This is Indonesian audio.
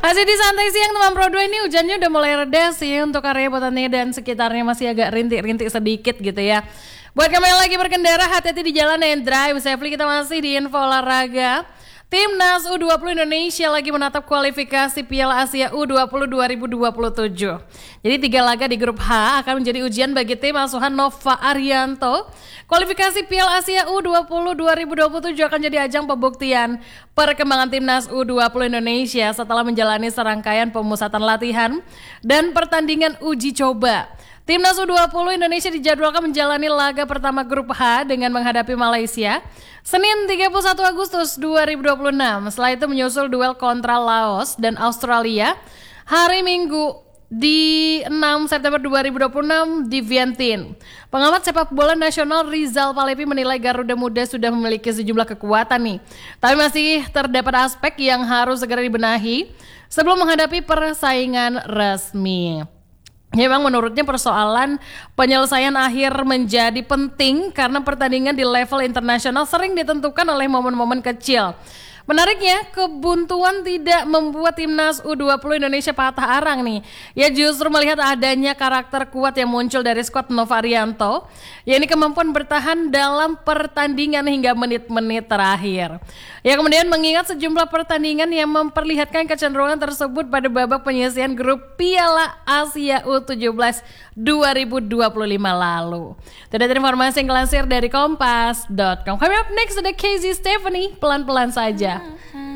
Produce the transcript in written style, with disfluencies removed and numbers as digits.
Masih di santai siang teman Pro 2, ini hujannya udah mulai reda sih untuk area Botani dan sekitarnya, masih agak rintik-rintik sedikit gitu ya. Buat kamu yang lagi berkendara, hati-hati di jalan and drive safely. Kita masih di info olahraga. Timnas U20 Indonesia lagi menatap kualifikasi Piala Asia U20 2027. Jadi 3 laga di grup H akan menjadi ujian bagi tim asuhan Nova Arianto. Kualifikasi Piala Asia U20 2027 akan jadi ajang pembuktian perkembangan Timnas U20 Indonesia setelah menjalani serangkaian pemusatan latihan dan pertandingan uji coba. Timnas U20 Indonesia dijadwalkan menjalani laga pertama grup H dengan menghadapi Malaysia Senin 31 Agustus 2026. Setelah itu menyusul duel kontra Laos dan Australia hari Minggu di 6 September 2026 di Vientiane. Pengamat sepak bola nasional Rizal Palepi menilai Garuda Muda sudah memiliki sejumlah kekuatan nih, tapi masih terdapat aspek yang harus segera dibenahi sebelum menghadapi persaingan resmi. Ya, memang menurutnya persoalan penyelesaian akhir menjadi penting karena pertandingan di level internasional sering ditentukan oleh momen-momen kecil. Menariknya, kebuntuan tidak membuat Timnas U20 Indonesia patah arang nih. Ya, justru melihat adanya karakter kuat yang muncul dari skuad Nova Arianto, yakni kemampuan bertahan dalam pertandingan hingga menit-menit terakhir. Ya, kemudian mengingat sejumlah pertandingan yang memperlihatkan kecenderungan tersebut pada babak penyisihan grup Piala Asia U17 2025 lalu. Itu adalah informasi yang dilansir dari kompas.com. Coming up next ada Casey Stephanie, pelan-pelan saja.